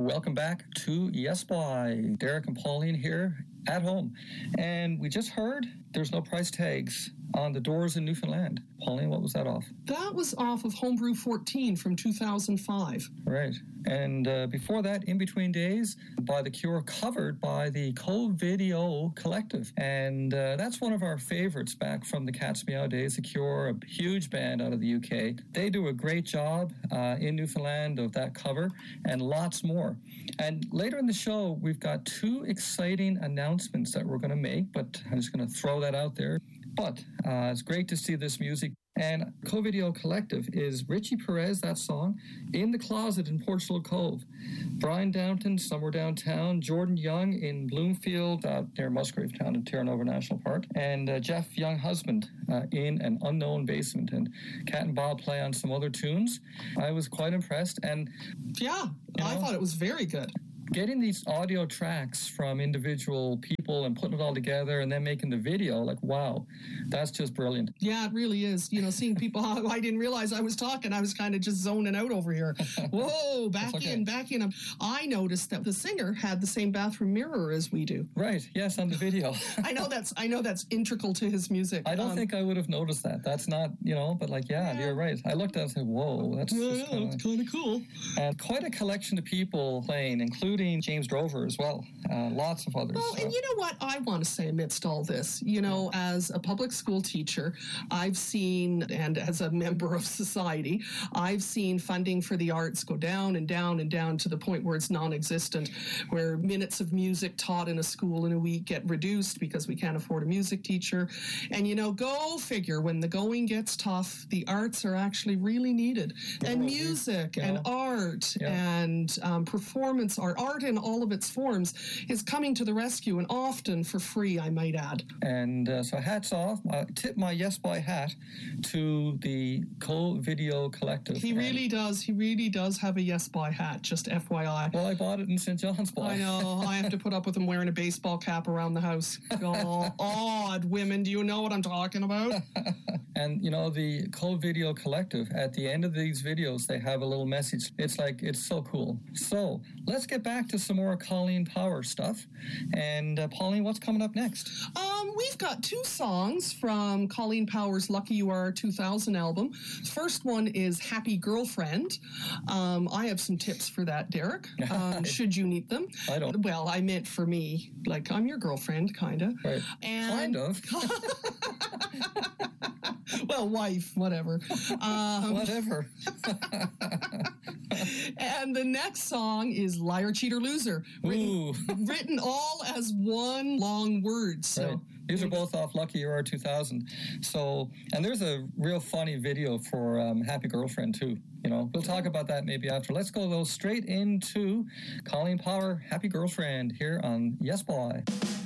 Welcome back to Yes Boy. Derek and Pauline here at home. And we just heard There's No Price Tags on The Doors in Newfoundland. Pauline, what was that off? That was off of Homebrew 14 from 2005. Right. And before that, In Between Days by The Cure, covered by the Co-Video Collective. And that's one of our favorites back from the Cat's Meow days. The Cure, a huge band out of the UK. They do a great job in Newfoundland of that cover and lots more. And later in the show, we've got two exciting announcements that we're going to make, but I'm just going to throw that out there. But it's great to see this music. And Co-Video Collective is Richie Perez, that song, In the Closet in Portugal Cove. Brian Downton, Somewhere Downtown. Jordan Young in Bloomfield, out near Musgrave Town in Terranova National Park. And Jeff Younghusband in An Unknown Basement. And Cat and Bob play on some other tunes. I was quite impressed. And yeah, I thought it was very good. Getting these audio tracks from individual people and putting it all together and then making the video, like, wow, that's just brilliant. Yeah, it really is. You know, seeing people, I didn't realize I was talking. I was kind of just zoning out over here. Whoa, back in. I noticed that the singer had the same bathroom mirror as we do. Right, yes, on the video. I know that's integral to his music. I don't think I would have noticed that. That's not, but like, yeah, you're right. I looked at it and said, whoa, that's kind of cool. And quite a collection of people playing, including James Drover as well. Lots of others. Well, and you know what I want to say amidst all this? As a public school teacher, I've seen, and as a member of society, I've seen funding for the arts go down and down and down to the point where it's non-existent, where minutes of music taught in a school in a week get reduced because we can't afford a music teacher. And, go figure, when the going gets tough, the arts are actually really needed. And music and art and performance art in all of its forms is coming to the rescue, and often for free, I might add. And so hats off. I tip my Yes Boy hat to the Co-Video Collective. He really does have a Yes Boy hat, just FYI. Well, I bought it in St. John's Boy. I know. I have to put up with him wearing a baseball cap around the house. Oh, odd women. Do you know what I'm talking about? And, the Co-Video Collective, at the end of these videos, they have a little message. It's so cool. So let's get back to some more Colleen Power stuff. And Pauline, what's coming up next? We've got two songs from Colleen Power's Lucky You Are 2000 album. First one is Happy Girlfriend. I have some tips for that, Derek, should you need them. I don't. Well, I meant for me, like I'm your girlfriend, kind of. Right. And kind of. Well, wife, whatever. Whatever. And the next song is Liar, Cheater, Loser. Written all as one long word. So right. These are both off Lucky You Are 2000. So, and there's a real funny video for Happy Girlfriend too. We'll talk about that maybe after. Let's go straight into Colleen Power, Happy Girlfriend here on Yes Boy.